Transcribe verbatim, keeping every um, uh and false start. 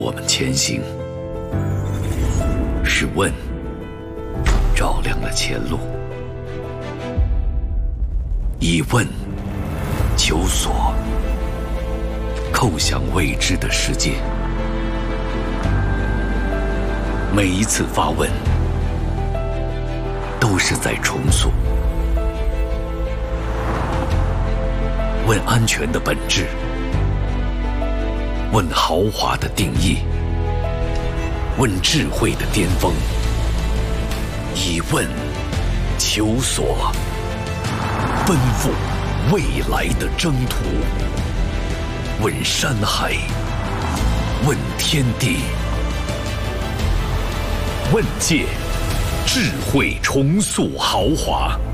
我们前行，是问照亮了前路，以问求索，叩响未知的世界。每一次发问，都是在重塑。问安全的本质，问豪华的定义，问智慧的巅峰，以问求索，奔赴未来的征途。问山海，问天地，问界，智慧重塑豪华。